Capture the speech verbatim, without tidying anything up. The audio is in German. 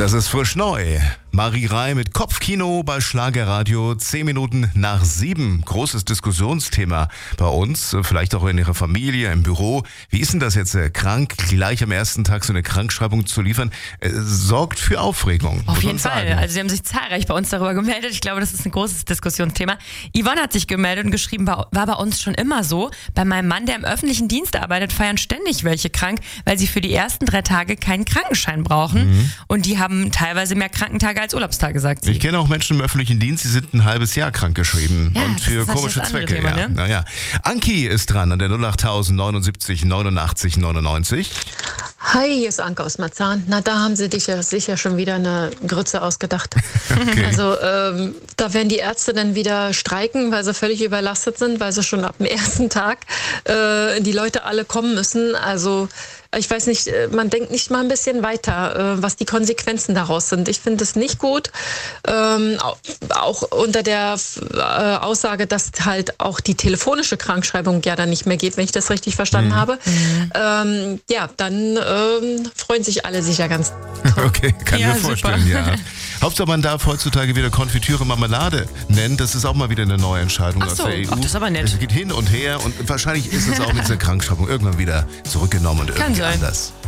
Das ist frisch neu. Marie Rey mit Kopfkino bei Schlagerradio. Zehn Minuten nach sieben. Großes Diskussionsthema bei uns. Vielleicht auch in Ihrer Familie, im Büro. Wie ist denn das jetzt? Krank, gleich am ersten Tag so eine Krankschreibung zu liefern, äh, sorgt für Aufregung. Auf jeden Fall. Also sie haben sich zahlreich bei uns darüber gemeldet. Ich glaube, das ist ein großes Diskussionsthema. Yvonne hat sich gemeldet und geschrieben, war bei uns schon immer so. Bei meinem Mann, der im öffentlichen Dienst arbeitet, feiern ständig welche krank, weil sie für die ersten drei Tage keinen Krankenschein brauchen. Mhm. Und die haben teilweise mehr Krankentage als Urlaubstage, sagt sie. Ich kenne auch Menschen im öffentlichen Dienst, die sind ein halbes Jahr krankgeschrieben. Ja, und für komische Zwecke. Thema, ja. Ne? Naja. Anki ist dran an der null acht neunundsiebzig neunundachtzig neunundneunzig. Hi, hier ist Anke aus Marzahn. Na, da haben sie dich ja sicher schon wieder eine Grütze ausgedacht. Okay. Also ähm, da werden die Ärzte dann wieder streiken, weil sie völlig überlastet sind, weil sie schon ab dem ersten Tag äh, die Leute alle kommen müssen. Also ich weiß nicht, man denkt nicht mal ein bisschen weiter, was die Konsequenzen daraus sind. Ich finde es nicht gut, ähm, auch unter der Aussage, dass halt auch die telefonische Krankschreibung ja dann nicht mehr geht, wenn ich das richtig verstanden mhm. habe. Mhm. Ähm, ja, dann ähm, freuen sich alle sicher ganz toll. Okay, kann ja, mir vorstellen, ja. Hauptsache man darf heutzutage wieder Konfitüre Marmelade nennen. Das ist auch mal wieder eine neue Entscheidung Ach so. aus der E U. Ach, das ist aber nett. Es geht hin und her und wahrscheinlich ist es auch mit dieser Krankschreibung irgendwann wieder zurückgenommen und irgendwie anders.